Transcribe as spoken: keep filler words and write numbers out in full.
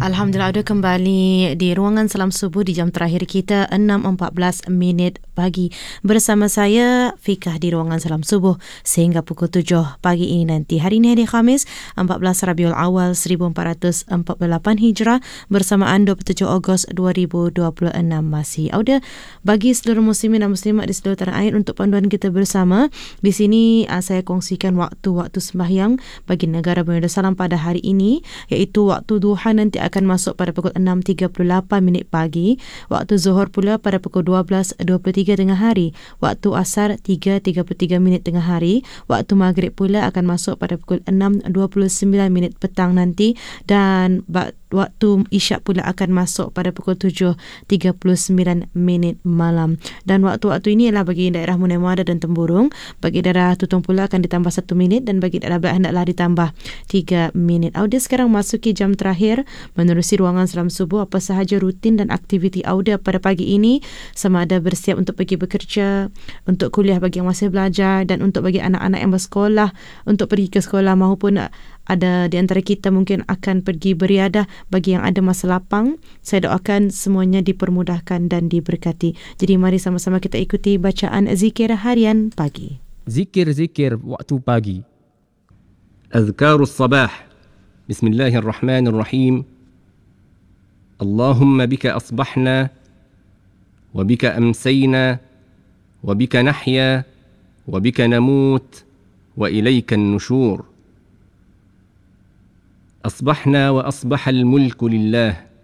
Alhamdulillah, ada kembali di ruangan Salam Subuh di jam terakhir kita enam empat belas minit pagi. Bersama saya Fikah di ruangan Salam Subuh sehingga pukul tujuh pagi ini nanti. Hari ini hari Khamis empat belas Rabiul Awal seribu empat ratus empat puluh lapan Hijrah bersamaan dua puluh tujuh Ogos dua ribu dua puluh enam. Masih audio bagi seluruh muslimin dan muslimat di seluruh tanah air untuk panduan kita bersama. Di sini uh, saya kongsikan waktu-waktu sembahyang bagi negara Brunei Darussalam pada hari ini, iaitu waktu duha nanti akan masuk pada pukul enam tiga puluh lapan minit pagi. Waktu zuhur pula pada pukul dua belas dua puluh tiga tengah hari. Waktu asar tiga tiga puluh tiga minit tengah hari. Waktu maghrib pula akan masuk pada pukul enam dua puluh sembilan minit petang nanti. Dan waktu isyak pula akan masuk pada pukul tujuh tiga puluh sembilan minit malam. Dan waktu-waktu ini ialah bagi daerah Munai Muara dan Temburung. Bagi daerah Tutong pula akan ditambah satu minit dan bagi daerah Belak hendaklah ditambah tiga minit. Audio sekarang masuki jam terakhir menerusi ruangan Salam Subuh. Apa sahaja rutin dan aktiviti audio pada pagi ini, sama ada bersiap untuk pergi bekerja, untuk kuliah bagi yang masih belajar, dan untuk bagi anak-anak yang bersekolah untuk pergi ke sekolah, maupun ada di antara kita mungkin akan pergi beriadah bagi yang ada masa lapang. Saya doakan semuanya dipermudahkan dan diberkati. Jadi mari sama-sama kita ikuti bacaan zikir harian pagi. Zikir-zikir waktu pagi. Azkarus sabah. Bismillahirrahmanirrahim. اللهم بك أصبحنا وبك أمسينا وبك نحيا وبك نموت وإليك النشور. أصبحنا وأصبح الملك لله